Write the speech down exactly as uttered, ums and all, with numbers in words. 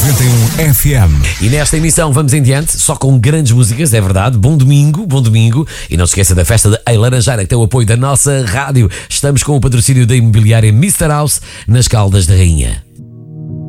noventa e um F M. E nesta emissão vamos em diante, só com grandes músicas, é verdade. Bom domingo, bom domingo. E não se esqueça da festa da Ei Laranjeira, que tem o apoio da nossa rádio. Estamos com o patrocínio da imobiliária mister House, nas Caldas da Rainha.